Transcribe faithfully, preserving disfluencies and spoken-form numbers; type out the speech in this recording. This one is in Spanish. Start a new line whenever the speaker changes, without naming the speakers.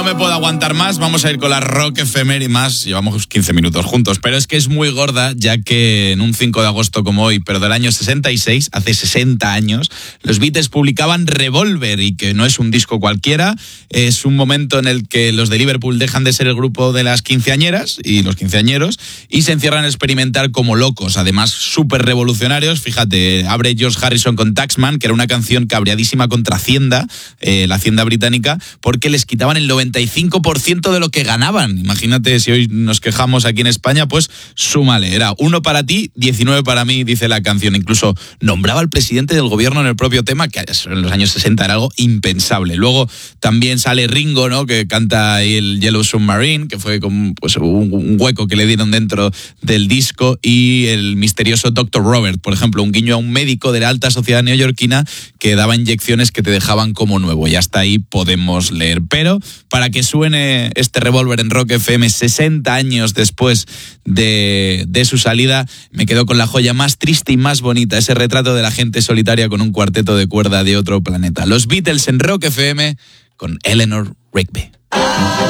No me puedo aguantar más, vamos a ir con la Rock Efeméride más, llevamos quince minutos juntos, pero es que es muy gorda, ya que en un cinco de agosto como hoy, pero del año sesenta y seis, hace sesenta años, los Beatles publicaban Revolver, y que no es un disco cualquiera, es un momento en el que los de Liverpool dejan de ser el grupo de las quinceañeras y los quinceañeros, y se encierran a experimentar como locos, además súper revolucionarios. Fíjate, abre George Harrison con Taxman, que era una canción cabreadísima contra Hacienda, eh, la Hacienda británica, porque les quitaban el noventa y cinco por ciento de lo que ganaban. Imagínate, si hoy nos quejamos aquí en España, pues súmale. Era uno para ti, diecinueve para mí, dice la canción. Incluso nombraba al presidente del gobierno en el propio tema, que en los años sesenta era algo impensable. Luego también sale Ringo, ¿no?, que canta ahí el Yellow Submarine, que fue como pues, un, un hueco que le dieron dentro del disco, y el misterioso doctor Robert, por ejemplo, un guiño a un médico de la alta sociedad neoyorquina que daba inyecciones que te dejaban como nuevo. Y hasta ahí podemos leer. Pero para que suene este Revolver en Rock F M sesenta años después de, de su salida, me quedo con la joya más triste y más bonita, ese retrato de la gente solitaria con un cuarteto de cuerda de otro planeta. Los Beatles en Rock F M con Eleanor Rigby.